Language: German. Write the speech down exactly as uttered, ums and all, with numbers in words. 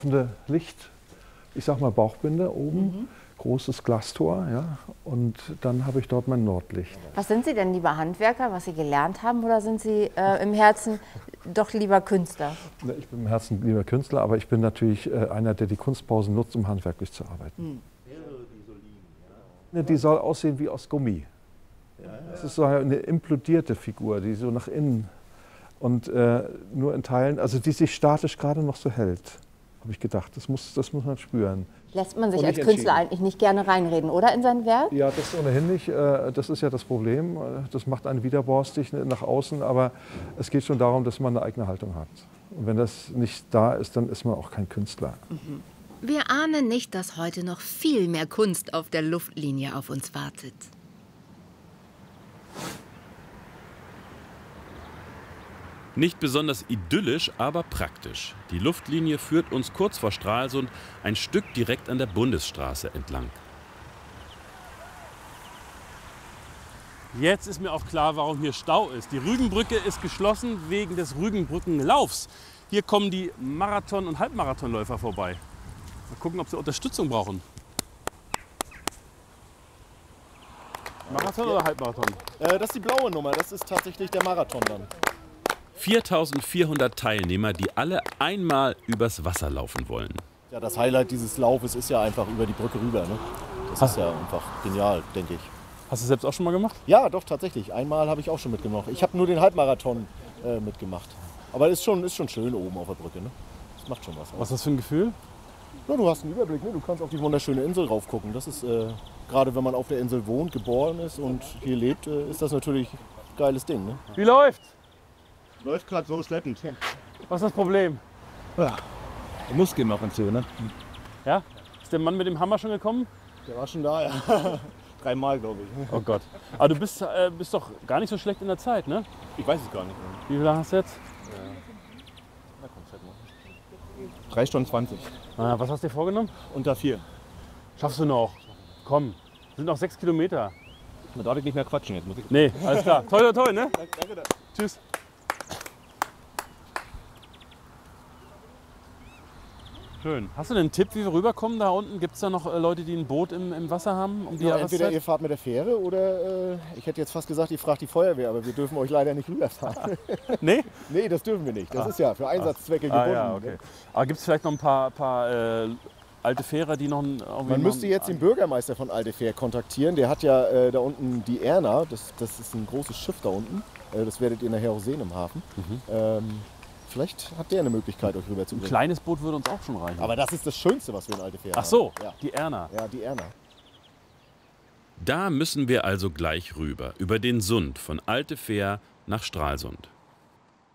Licht, ich sag mal Bauchbinde oben, mhm. großes Glastor, ja, und dann habe ich dort mein Nordlicht. Was sind Sie denn, lieber Handwerker, was Sie gelernt haben, oder sind Sie äh, im Herzen doch lieber Künstler? Ich bin im Herzen lieber Künstler, aber ich bin natürlich äh, einer, der die Kunstpausen nutzt, um handwerklich zu arbeiten. Hm. Die soll aussehen wie aus Gummi. Das ist so eine implodierte Figur, die so nach innen und äh, nur in Teilen, also die sich statisch gerade noch so hält. Habe ich gedacht, das muss, das muss man spüren. Lässt man sich als Künstler eigentlich nicht gerne reinreden, oder, in sein Werk? Ja, das ohnehin nicht. Das ist ja das Problem. Das macht einen widerborstig nach außen, aber es geht schon darum, dass man eine eigene Haltung hat. Und wenn das nicht da ist, dann ist man auch kein Künstler. Mhm. Wir ahnen nicht, dass heute noch viel mehr Kunst auf der Luftlinie auf uns wartet. Nicht besonders idyllisch, aber praktisch. Die Luftlinie führt uns kurz vor Stralsund ein Stück direkt an der Bundesstraße entlang. Jetzt ist mir auch klar, warum hier Stau ist. Die Rügenbrücke ist geschlossen wegen des Rügenbrückenlaufs. Hier kommen die Marathon- und Halbmarathonläufer vorbei. Mal gucken, ob sie Unterstützung brauchen. Marathon oder Halbmarathon? Äh, das ist die blaue Nummer, das ist tatsächlich der Marathon dann. viertausendvierhundert Teilnehmer, die alle einmal übers Wasser laufen wollen. Ja, das Highlight dieses Laufes ist ja einfach über die Brücke rüber. Ne? Das ist ja einfach genial, denke ich. Hast du selbst auch schon mal gemacht? Ja, doch, tatsächlich. Einmal habe ich auch schon mitgemacht. Ich habe nur den Halbmarathon äh, mitgemacht. Aber es ist schon, ist schon schön oben auf der Brücke. Ne? Das macht schon was. Was ist das für ein Gefühl? Ja, du hast einen Überblick. Ne? Du kannst auf die wunderschöne Insel rauf gucken. Das ist, äh, gerade wenn man auf der Insel wohnt, geboren ist und hier lebt, äh, ist das natürlich ein geiles Ding. Ne? Wie läuft's? Läuft gerade so schleppend. Was ist das Problem? Ja, der Muskel machen zu, ne? Ja? Ist der Mann mit dem Hammer schon gekommen? Der war schon da, ja. Dreimal, glaube ich. Oh Gott. Aber du bist, äh, bist doch gar nicht so schlecht in der Zeit, ne? Ich weiß es gar nicht. Wie viel hast du jetzt? Ja. Na komm, zeig mal. drei Stunden zwanzig. Ah, was hast du dir vorgenommen? Unter vier. Schaffst du noch? Komm, sind noch sechs Kilometer. Da darf ich nicht mehr quatschen jetzt. Muss ich Nee, alles klar. Toi, toi, toi, ne? Danke, danke. Tschüss. Schön. Hast du denn einen Tipp, wie wir rüberkommen da unten? Gibt es da noch äh, Leute, die ein Boot im, im Wasser haben? Um die Ja, entweder ihr fahrt mit der Fähre oder äh, ich hätte jetzt fast gesagt, ihr fragt die Feuerwehr, aber wir dürfen euch leider nicht rüberfahren. Nee? Nee, das dürfen wir nicht. Das Ah. ist ja für Einsatzzwecke Ah, gebunden. ja, okay. Aber gibt es vielleicht noch ein paar, paar äh, alte Fährer, die noch ein... Man müsste jetzt den Bürgermeister von Altefähr kontaktieren. Der hat ja äh, da unten die Erna, das, das ist ein großes Schiff da unten. Äh, das werdet ihr nachher auch sehen im Hafen. Mhm. Ähm, vielleicht hat der eine Möglichkeit, euch rüber zu Ein bringen. kleines Boot würde uns auch schon reichen. Aber das ist das Schönste, was wir in Altefähr haben. Ach so, Ja. die Erna. Ja, die Erna. Da müssen wir also gleich rüber, über den Sund von Altefähr nach Stralsund.